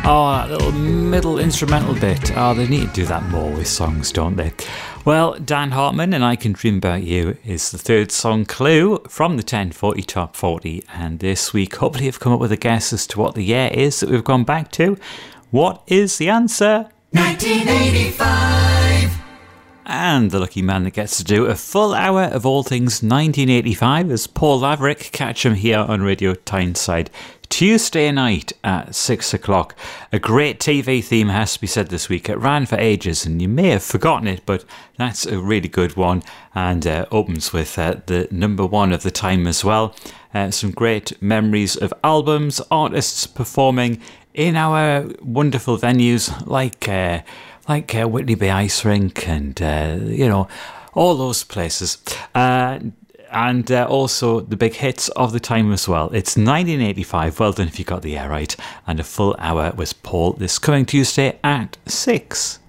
Oh, that little middle instrumental bit. Oh, they need to do that more with songs, don't they? Well, Dan Hartman and I Can Dream About You is the third song clue from the 1040 Top 40. And this week, hopefully you've come up with a guess as to what the year is that we've gone back to. What is the answer? 1985! And the lucky man that gets to do a full hour of all things 1985 is Paul Laverick. Catch him here on Radio Tyneside Tuesday night at 6 o'clock. A great TV theme has to be said this week. It ran for ages and you may have forgotten it, but that's a really good one, and opens with the number one of the time as well. Some great memories of albums, artists performing in our wonderful venues like Whitney Bay Ice Rink and, all those places. And also the big hits of the time as well. It's 1985. Well done if you got the year right. And a full hour with Paul this coming Tuesday at 6.